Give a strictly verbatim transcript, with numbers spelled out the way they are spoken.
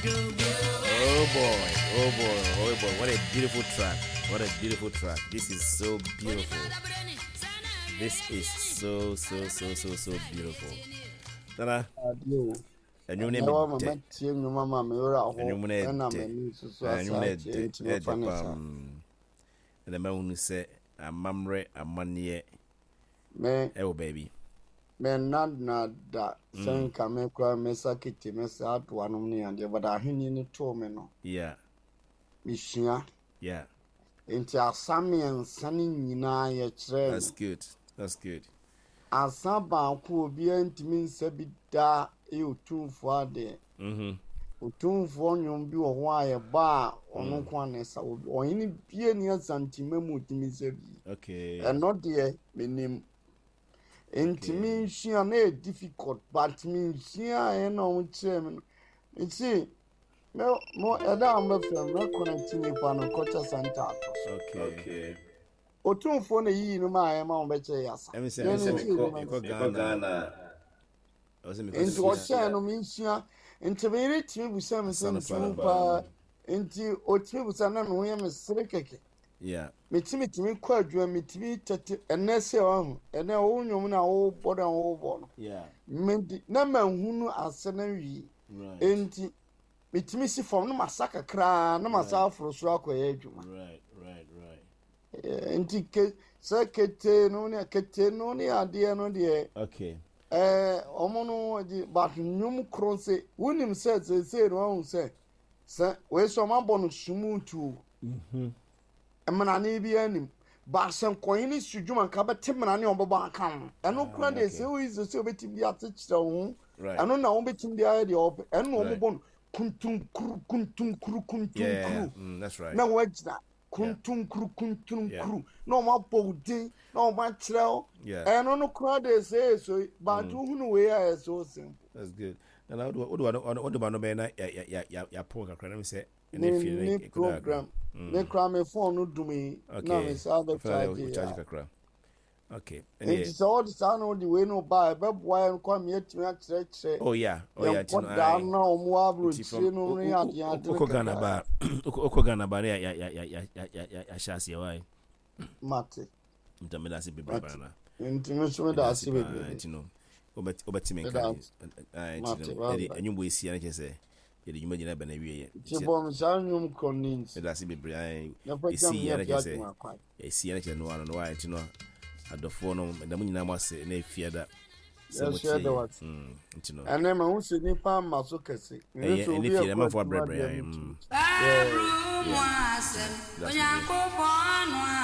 Oh boy, oh boy, oh boy, what a beautiful track. What a beautiful track. This is so beautiful. This is so, so, so, so, so beautiful. Nana, and you name it. And you name it. And the man who said, a mamre, a money, oh baby. Men not not that saying come cry mesa kitty mesa out one only and but I hear you to me. Yeah. Mishia. Yeah. Into a Sammy and Sunny Nina ye train. That's good. That's good. As Saba could be intimate sabi da you two for there. Mm hmm. Two for you be a wire bar or no one or any beer near Santimemu to me. Okay. And not dear, my name. Enti mi shia na difficult but mi shia e na o chairman iti me mo eda am be fam na connect me pa no culture center. Okay. Okay. Otumfo na yi no ma e ma o be che yasa. Emi se me se ko Ghana. O se me ko. Enti o chair no mi shia enti me ri ti bu sam se nti pa enti o ti bu sam na no ye me sere keke. Yeah. Mitimi timi kwa adwa mitimi tete enese wahu ene wo nwom na wo bodan wo bo no. Yeah. Mendi na manhunu ase na wi. Right. Enti mitimi si form no masaka kra na masa afro so akoye adwuma. Right, right, right. Enti ke sekete no ne kete no ne ade no de. Okay. Eh omo no di but nwom kronse wonim se se se no hu se se we so ma bo no sumutu. Mhm. Emana na bi anim ba sen koyin ni sujuma ka ba temana ne obobo aka eno kura de se o izo se obetim dia tekira ho eno na obetim dia de ob eno obobo kuntum kuru kuntum kuru kuntum kuru. That's right. Na wajida kuntum kuru kuntum kuru no ma bodi no ma kireo eno no kura de se so ba tu hunu we ya so simple. That's good. And I do what do what do no be na ya ya ya po kakra na me say any program. Me cry me phone no do me. No, me say the charge. Charge kakra. Okay. And it's all the sound of the way no buy. But why come here to me at Oh yeah. Oh yeah. Put down now more abroad. You know me at the Oko Ghana ba. Oko Ghana ba ya ya ya ya ya ya ya shasi why. Mate. Ntamela se bibra bana. Ntimesho da se bibra. Ntino. Obet obetime kan. Ah, ntino. Edi enyumbo esi na kese. Yedi nyuma jina bana wiye. Tibom sanum konins. Eda se bibra ai. Esi ya na kese. Esi ya na kese no ano no ai ntino. Adofo no da mu nyina mo ase na efiada. Semuti. Mm, ntino. Ene ma hu se nipa maso kese. Ene so bi e ma fo brebre ai. Mm. Yeah. Onyankopon no